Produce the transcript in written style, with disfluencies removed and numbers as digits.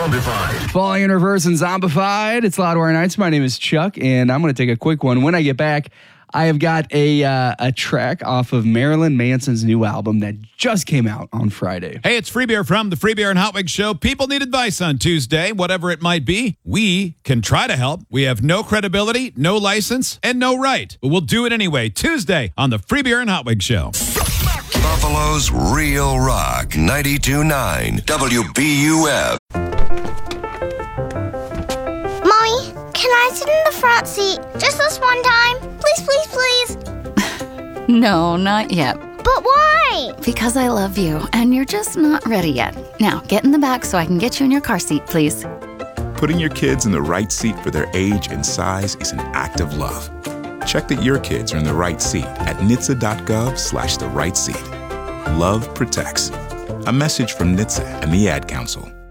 Zombified. Falling in reverse and zombified. It's Loudwire Nights. My name is Chuck, and I'm going to take a quick one. When I get back, I have got a track off of Marilyn Manson's new album that just came out on Friday. Hey, it's Free Beer from the Free Beer and Hot Wings Show. People need advice on Tuesday, whatever it might be. We can try to help. We have no credibility, no license, and no right. But we'll do it anyway. Tuesday on the Free Beer and Hot Wings Show. Buffalo's Real Rock 92.9 WBUF. Mommy, can I sit in the front seat just this one time? Please, please, please. No, not yet. But why? Because I love you, and you're just not ready yet. Now, get in the back so I can get you in your car seat, please. Putting your kids in the right seat for their age and size is an act of love. Check that your kids are in the right seat at NHTSA.gov/the right seat. Love protects. A message from NHTSA and the Ad Council.